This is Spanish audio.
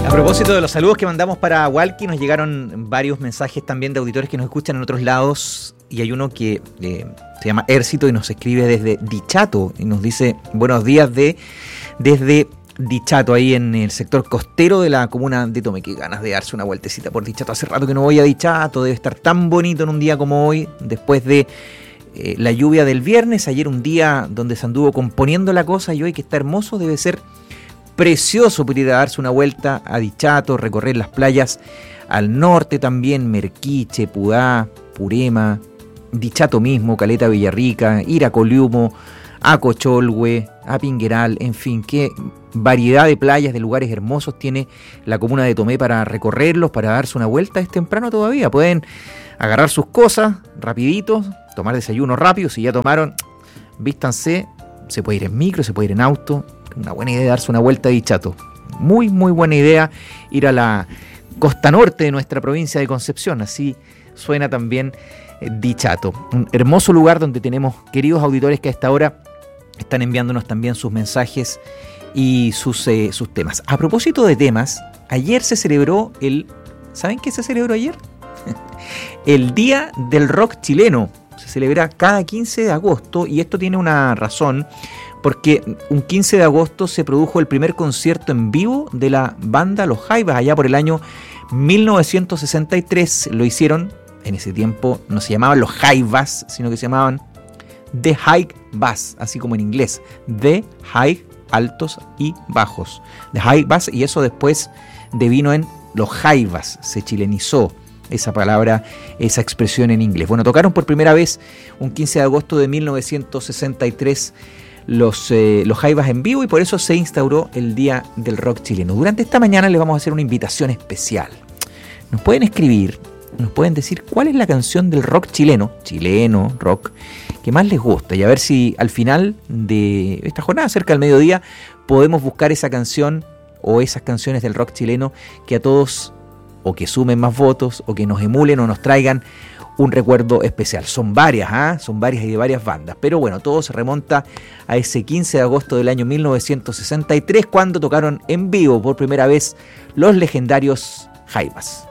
A propósito de los saludos que mandamos para Walkie, nos llegaron varios mensajes también de auditores que nos escuchan en otros lados, y hay uno que se llama Ército y nos escribe desde Dichato y nos dice buenos días desde Dichato, ahí en el sector costero de la comuna de Tomé. Qué ganas de darse una vueltecita por Dichato, hace rato que no voy a Dichato, debe estar tan bonito en un día como hoy, después de la lluvia del viernes, ayer un día donde se anduvo componiendo la cosa y hoy que está hermoso, debe ser precioso para ir a darse una vuelta a Dichato, recorrer las playas al norte también, Merquiche, Pudá, Purema, Dichato mismo, Caleta Villarrica, ir a Coliumo, a Cocholhue, a Pingueral, en fin, qué variedad de playas, de lugares hermosos tiene la comuna de Tomé para recorrerlos, para darse una vuelta. Es temprano todavía, pueden agarrar sus cosas rapidito, tomar desayuno rápido, si ya tomaron, vístanse, se puede ir en micro, se puede ir en auto. Una buena idea darse una vuelta a Dichato. Muy, muy buena idea ir a la costa norte de nuestra provincia de Concepción. Así suena también Dichato. Un hermoso lugar donde tenemos queridos auditores que a esta hora están enviándonos también sus mensajes y sus temas. A propósito de temas, ayer se celebró ¿saben qué se celebró ayer? El Día del Rock Chileno. Se celebra cada 15 de agosto y esto tiene una razón, porque un 15 de agosto se produjo el primer concierto en vivo de la banda Los Jaivas, allá por el año 1963. Lo hicieron, en ese tiempo no se llamaban Los Jaivas, sino que se llamaban The Jaivas, así como en inglés, The Jaivas, altos y bajos, The Jaivas, y eso después devino en Los Jaivas, se chilenizó esa palabra, esa expresión en inglés. Bueno, tocaron por primera vez un 15 de agosto de 1963 los Jaivas en vivo y por eso se instauró el Día del Rock Chileno. Durante esta mañana les vamos a hacer una invitación especial. Nos pueden escribir, nos pueden decir cuál es la canción del rock chileno, rock, que más les gusta, y a ver si al final de esta jornada, cerca del mediodía, podemos buscar esa canción o esas canciones del rock chileno que a todos o que sumen más votos o que nos emulen o nos traigan un recuerdo especial. Son varias, son varias y de varias bandas, pero bueno, todo se remonta a ese 15 de agosto del año 1963 cuando tocaron en vivo por primera vez los legendarios Jaivas.